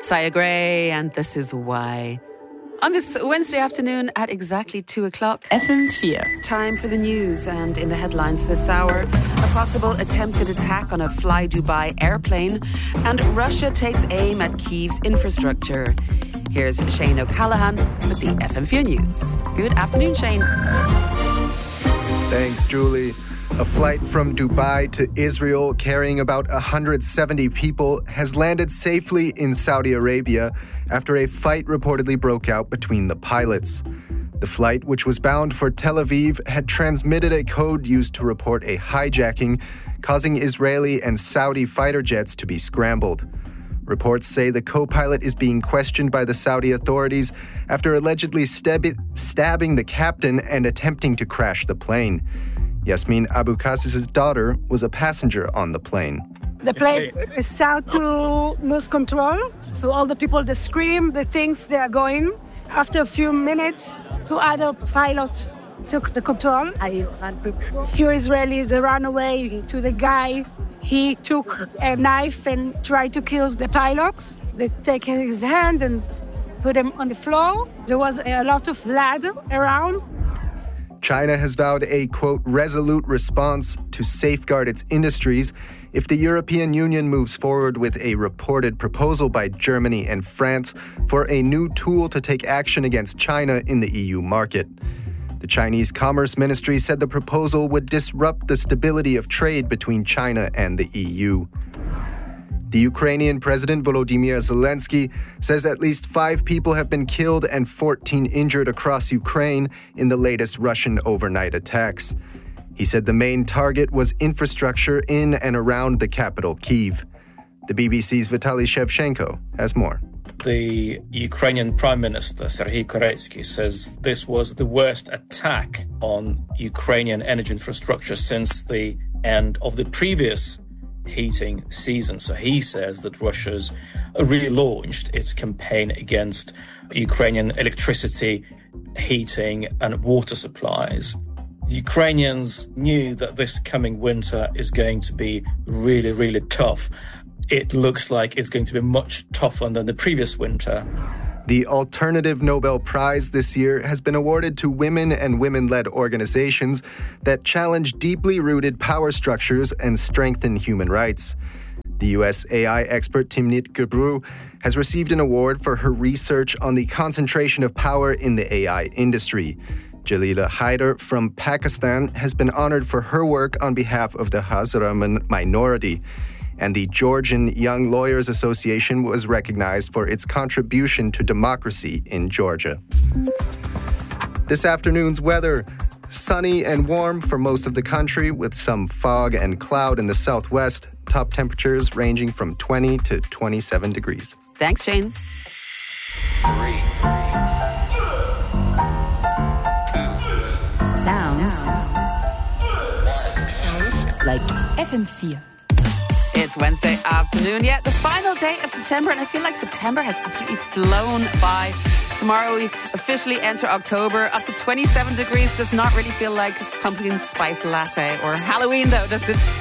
Saya Gray, and this is why. On this Wednesday afternoon at exactly 2 o'clock. FM4. Time for the news, and in the headlines this hour, a possible attempted attack on a Fly Dubai airplane, and Russia takes aim at Kyiv's infrastructure. Here's Shane O'Callaghan with the FM4 News. Good afternoon, Shane. Thanks, Julie. A flight from Dubai to Israel carrying about 170 people has landed safely in Saudi Arabia after a fight reportedly broke out between the pilots. The flight, which was bound for Tel Aviv, had transmitted a code used to report a hijacking, causing Israeli and Saudi fighter jets to be scrambled. Reports say the co-pilot is being questioned by the Saudi authorities after allegedly stabbing the captain and attempting to crash the plane. Yasmin Abu Qasis' daughter was a passenger on the plane. The plane started to lose control. So all the people, they scream, the things they are going. After a few minutes, 2 other pilots took the control. A few Israelis, they ran away to the guy. He took a knife and tried to kill the pilots. They take his hand and put him on the floor. There was a lot of blood around. China has vowed a, quote, resolute response to safeguard its industries if the European Union moves forward with a reported proposal by Germany and France for a new tool to take action against China in the EU market. The Chinese Commerce Ministry said the proposal would disrupt the stability of trade between China and the EU. The Ukrainian President Volodymyr Zelensky says at least 5 people have been killed and 14 injured across Ukraine in the latest Russian overnight attacks. He said the main target was infrastructure in and around the capital, Kyiv. The BBC's Vitaly Shevchenko has more. The Ukrainian Prime Minister, Serhiy Koretsky, says this was the worst attack on Ukrainian energy infrastructure since the end of the previous heating season. So he says that Russia's relaunched its campaign against Ukrainian electricity, heating and water supplies. The Ukrainians knew that this coming winter is going to be really, really tough. It looks like it's going to be much tougher than the previous winter. The Alternative Nobel Prize this year has been awarded to women and women-led organizations that challenge deeply rooted power structures and strengthen human rights. The U.S. AI expert Timnit Gebru has received an award for her research on the concentration of power in the AI industry. Jalila Haider from Pakistan has been honored for her work on behalf of the Hazara minority. And the Georgian Young Lawyers Association was recognized for its contribution to democracy in Georgia. This afternoon's weather, sunny and warm for most of the country with some fog and cloud in the southwest. Top temperatures ranging from 20 to 27 degrees. Thanks, Shane. Sounds like FM4. It's Wednesday afternoon, the final day of September, and I feel like September has absolutely flown by. Tomorrow we officially enter October. Up to 27 degrees does not really feel like pumpkin spice latte or Halloween, though, does it?